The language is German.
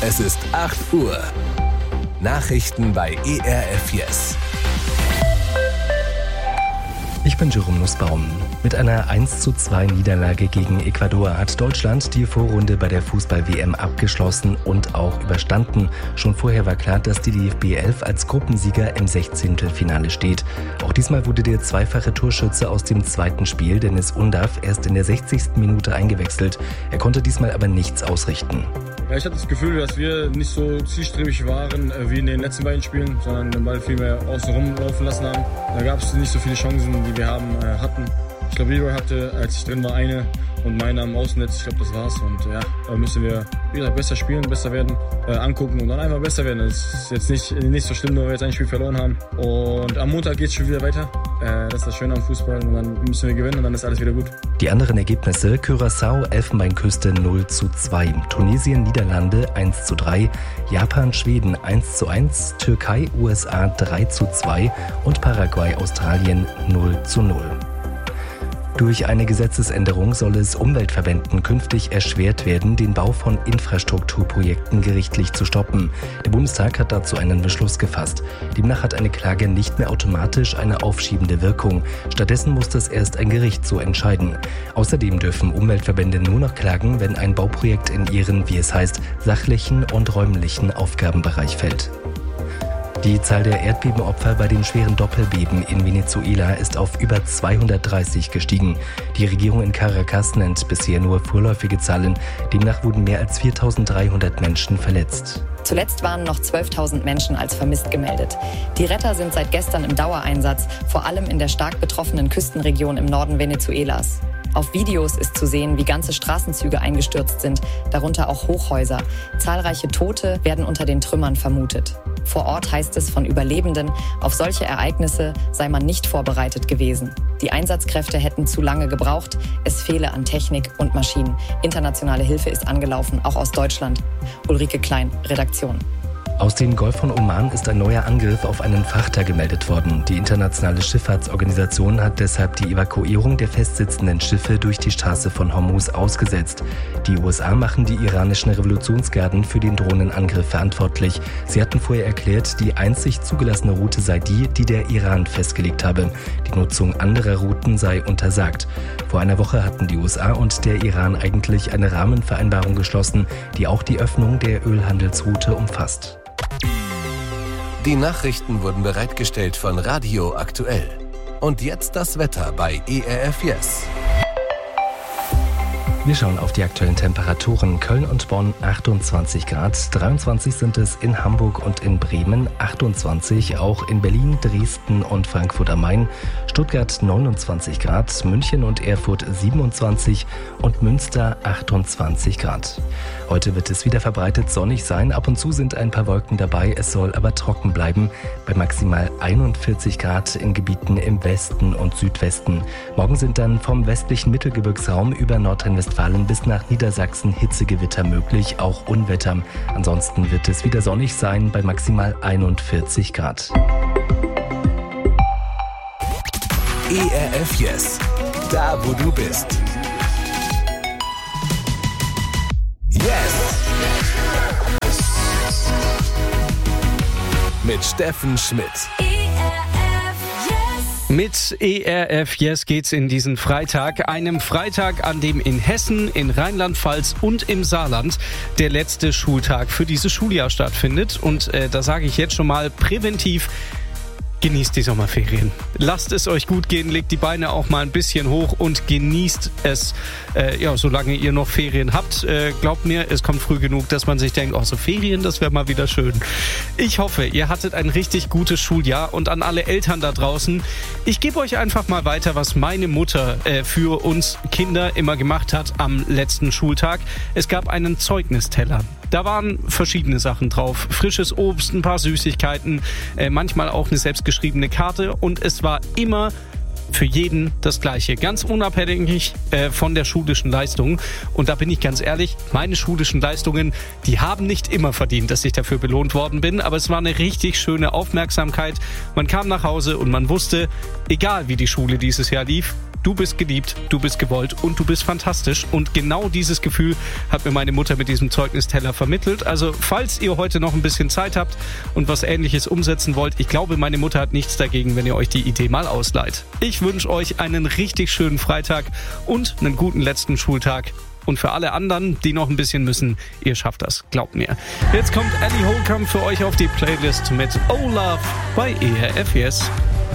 Es ist 8 Uhr. Nachrichten bei ERF Yes. Ich bin Jerome Nussbaum. Mit einer 1:2 Niederlage gegen Ecuador hat Deutschland die Vorrunde bei der Fußball-WM abgeschlossen und auch überstanden. Schon vorher war klar, dass die DFB 11 als Gruppensieger im 16. Finale steht. Auch diesmal wurde der zweifache Torschütze aus dem zweiten Spiel, Dennis Undav, erst in der 60. Minute eingewechselt. Er konnte diesmal aber nichts ausrichten. Ja, ich hatte das Gefühl, dass wir nicht so zielstrebig waren wie in den letzten beiden Spielen, sondern den Ball viel mehr außen rumlaufen lassen haben. Da gab es nicht so viele Chancen, die wir hatten. Ich glaube, Leroy hatte, als ich drin war, eine und meine am Außennetz. Ich glaube, das war's. Und ja, da müssen wir wieder besser spielen, besser werden, angucken und dann einfach besser werden. Das ist jetzt nicht so schlimm, nur weil wir jetzt ein Spiel verloren haben. Und am Montag geht es schon wieder weiter. Das ist das Schöne am Fußball. Und dann müssen wir gewinnen und dann ist alles wieder gut. Die anderen Ergebnisse: Curaçao, Elfenbeinküste 0:2, Tunesien, Niederlande 1:3, Japan, Schweden 1:1, Türkei, USA 3:2 und Paraguay, Australien 0:0. Durch eine Gesetzesänderung soll es Umweltverbänden künftig erschwert werden, den Bau von Infrastrukturprojekten gerichtlich zu stoppen. Der Bundestag hat dazu einen Beschluss gefasst. Demnach hat eine Klage nicht mehr automatisch eine aufschiebende Wirkung. Stattdessen muss das erst ein Gericht so entscheiden. Außerdem dürfen Umweltverbände nur noch klagen, wenn ein Bauprojekt in ihren, wie es heißt, sachlichen und räumlichen Aufgabenbereich fällt. Die Zahl der Erdbebenopfer bei den schweren Doppelbeben in Venezuela ist auf über 230 gestiegen. Die Regierung in Caracas nennt bisher nur vorläufige Zahlen. Demnach wurden mehr als 4.300 Menschen verletzt. Zuletzt waren noch 12.000 Menschen als vermisst gemeldet. Die Retter sind seit gestern im Dauereinsatz, vor allem in der stark betroffenen Küstenregion im Norden Venezuelas. Auf Videos ist zu sehen, wie ganze Straßenzüge eingestürzt sind, darunter auch Hochhäuser. Zahlreiche Tote werden unter den Trümmern vermutet. Vor Ort heißt es von Überlebenden, auf solche Ereignisse sei man nicht vorbereitet gewesen. Die Einsatzkräfte hätten zu lange gebraucht, es fehle an Technik und Maschinen. Internationale Hilfe ist angelaufen, auch aus Deutschland. Ulrike Klein, Redaktion. Aus dem Golf von Oman ist ein neuer Angriff auf einen Frachter gemeldet worden. Die internationale Schifffahrtsorganisation hat deshalb die Evakuierung der festsitzenden Schiffe durch die Straße von Hormuz ausgesetzt. Die USA machen die iranischen Revolutionsgarden für den Drohnenangriff verantwortlich. Sie hatten vorher erklärt, die einzig zugelassene Route sei die, die der Iran festgelegt habe. Die Nutzung anderer Routen sei untersagt. Vor einer Woche hatten die USA und der Iran eigentlich eine Rahmenvereinbarung geschlossen, die auch die Öffnung der Ölhandelsroute umfasst. Die Nachrichten wurden bereitgestellt von Radio Aktuell. Und jetzt das Wetter bei ERF Yes. Wir schauen auf die aktuellen Temperaturen. Köln und Bonn 28 Grad, 23 sind es in Hamburg und in Bremen, 28 auch in Berlin, Dresden und Frankfurt am Main, Stuttgart 29 Grad, München und Erfurt 27 und Münster 28 Grad. Heute wird es wieder verbreitet sonnig sein, ab und zu sind ein paar Wolken dabei, es soll aber trocken bleiben, bei maximal 41 Grad in Gebieten im Westen und Südwesten. Morgen sind dann vom westlichen Mittelgebirgsraum über Nordrhein-Westfalen bis nach Niedersachsen Hitzegewitter möglich, auch Unwetter. Ansonsten wird es wieder sonnig sein bei maximal 41 Grad. ERF Yes, da wo du bist. Yes! Mit Steffen Schmidt. Mit ERF Yes geht's in diesen Freitag, einem Freitag, an dem in Hessen, in Rheinland-Pfalz und im Saarland der letzte Schultag für dieses Schuljahr stattfindet. Und da sage ich jetzt schon mal präventiv: Genießt die Sommerferien. Lasst es euch gut gehen, legt die Beine auch mal ein bisschen hoch und genießt es, solange ihr noch Ferien habt. Glaubt mir, es kommt früh genug, dass man sich denkt, so Ferien, das wäre mal wieder schön. Ich hoffe, ihr hattet ein richtig gutes Schuljahr, und an alle Eltern da draußen, ich gebe euch einfach mal weiter, was meine Mutter für uns Kinder immer gemacht hat am letzten Schultag. Es gab einen Zeugnisteller. Da waren verschiedene Sachen drauf. Frisches Obst, ein paar Süßigkeiten, manchmal auch eine selbstgeschriebene Karte, und es war immer für jeden das Gleiche, ganz unabhängig von der schulischen Leistung. Und da bin ich ganz ehrlich, meine schulischen Leistungen, die haben nicht immer verdient, dass ich dafür belohnt worden bin, aber es war eine richtig schöne Aufmerksamkeit. Man kam nach Hause und man wusste, egal wie die Schule dieses Jahr lief, du bist geliebt, du bist gewollt und du bist fantastisch. Und genau dieses Gefühl hat mir meine Mutter mit diesem Zeugnisteller vermittelt. Also falls ihr heute noch ein bisschen Zeit habt und was Ähnliches umsetzen wollt, ich glaube, meine Mutter hat nichts dagegen, wenn ihr euch die Idee mal ausleiht. Ich wünsche euch einen richtig schönen Freitag und einen guten letzten Schultag. Und für alle anderen, die noch ein bisschen müssen, ihr schafft das, glaubt mir. Jetzt kommt Ellie Holcomb für euch auf die Playlist mit Oh Love bei ERF Yes.